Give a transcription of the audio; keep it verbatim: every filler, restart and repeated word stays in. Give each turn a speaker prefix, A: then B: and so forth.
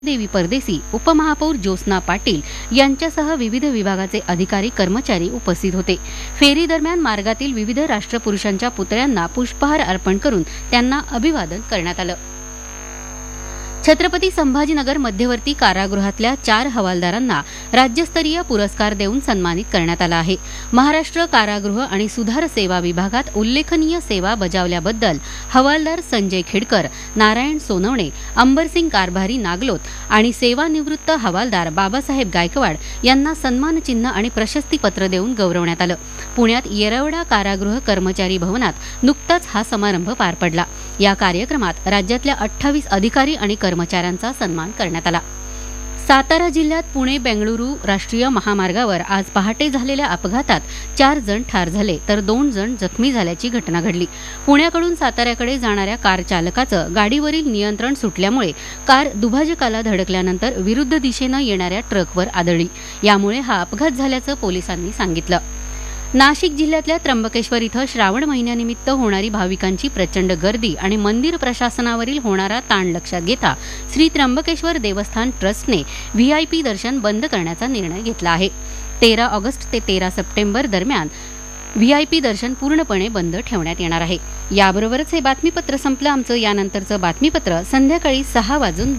A: देवी परदेसी, उपमहापौर ज्योत्स्ना पाटील यांच्यासह विविध विभागाचे अधिकारी कर्मचारी उपस्थित होते. फेरी दरम्यान मार्गातील विविध राष्ट्रपुरुषांच्या पुतळ्यांना पुष्पहार अर्पण करून त्यांना अभिवादन करण्यात आलं. छत्रपती संभाजीनगर मध्यवर्ती कारागृहातल्या चार हवालदारांना राज्यस्तरीय पुरस्कार देऊन सन्मानित करण्यात आलं आहे. महाराष्ट्र कारागृह आणि सुधार सेवा विभागात उल्लेखनीय सेवा बजावल्याबद्दल हवालदार संजय खेडकर, नारायण सोनवणे, अंबरसिंग कारभारी नागलोत आणि सेवानिवृत्त हवालदार बाबासाहेब गायकवाड यांना सन्मानचिन्ह आणि प्रशस्तीपत्र देऊन गौरवण्यात आलं. पुण्यात येरवडा कारागृह कर्मचारी भवनात नुकताच हा समारंभ पार पडला. या कार्यक्रमात राज्यातल्या अठ्ठावीस अधिकारी आणि कर्मचाऱ्यांचा सन्मान करण्यात आला. सातारा जिल्ह्यात पुणे बेंगळुरू राष्ट्रीय महामार्गावर आज पहाटे झालेल्या अपघातात चार जण ठार झाले तर दोन जण जखमी झाल्याची घटना घडली. पुण्याकडून साताऱ्याकडे जाणाऱ्या कार चालकाचं गाडीवरील नियंत्रण सुटल्यामुळे कार दुभाजकाला धडकल्यानंतर विरुद्ध दिशेनं येणाऱ्या ट्रकवर आदळली. यामुळे हा अपघात झाल्याचं पोलिसांनी सांगितलं. नाशिक जिल्ह्यातल्या त्र्यंबकेश्वर इथं श्रावण महिन्यानिमित्त होणारी भाविकांची प्रचंड गर्दी आणि मंदिर प्रशासनावरील होणारा ताण लक्षात घेता श्री त्र्यंबकेश्वर देवस्थान ट्रस्टने व्हीआयपी दर्शन बंद करण्याचा निर्णय घेतला आहे. तेरा ऑगस्ट ते तेरा सप्टेंबर दरम्यान व्हीआयपी दर्शन पूर्णपणे बंद ठेवण्यात येणार आहे. याबरोबरच हे बातमीपत्र संपलं. आमचं यानंतरचं बातमीपत्र संध्याकाळी सहा वाजून